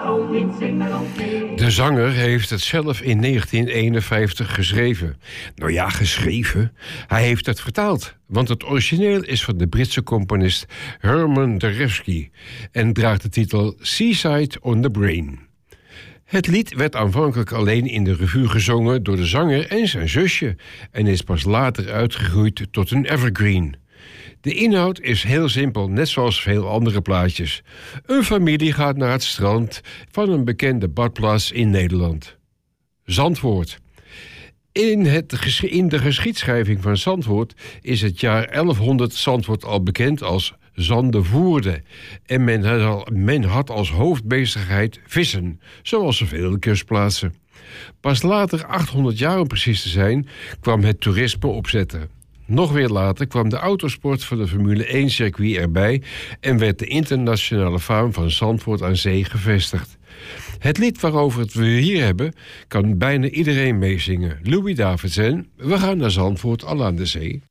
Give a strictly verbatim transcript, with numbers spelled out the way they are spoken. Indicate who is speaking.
Speaker 1: De zanger heeft het zelf in negentien eenenvijftig geschreven. Nou ja, geschreven. Hij heeft het vertaald. Want het origineel is van de Britse componist Herman Derefsky en draagt de titel Seaside on the Brain. Het lied werd aanvankelijk alleen in de revue gezongen door de zanger en zijn zusje en is pas later uitgegroeid tot een evergreen. De inhoud is heel simpel, net zoals veel andere plaatjes. Een familie gaat naar het strand van een bekende badplaats in Nederland. Zandvoort. In, het, in de geschiedschrijving van Zandvoort is het jaar elfhonderd Zandvoort al bekend als Zandevoerde. En men had, al, men had als hoofdbezigheid vissen, zoals zoveel kustplaatsen. Pas later, achthonderd jaar om precies te zijn, kwam het toerisme opzetten. Nog weer later kwam de autosport van de Formule één-circuit erbij en werd de internationale faam van Zandvoort aan Zee gevestigd. Het lied waarover we hier hebben, kan bijna iedereen meezingen. Louis Davidson, we gaan naar Zandvoort al aan de zee.